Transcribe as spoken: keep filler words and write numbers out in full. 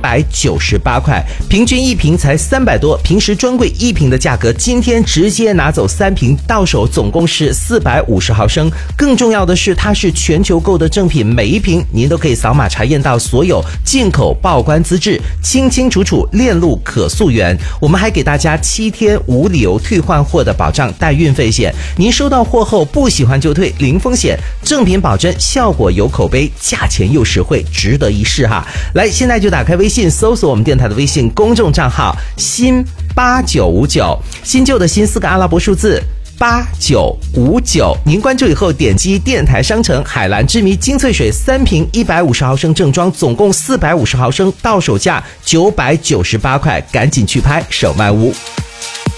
百九十八块，平均一瓶才三百多，平时专柜一瓶的价格，今天直接拿走三瓶，到手总共是四百五十毫升。更重要的是，它是全球购的正品，每一瓶您都可以扫码查验到所有进口报关资质，清清楚楚，链路可溯源。我们还给大家七天无理由退换货的保障，带运费险。您收到货后不喜欢就退，零风险，正品保真，效果有口碑，价钱又实惠，值得一试哈。来，现在就打开微信，搜索我们电台的微信公众账号新八九五九，新旧的新四个阿拉伯数字八九五九，您关注以后点击电台商城，海蓝之谜精粹水三瓶一百五十毫升正装，总共四百五十毫升，到手价九百九十八块，赶紧去拍，手慢无。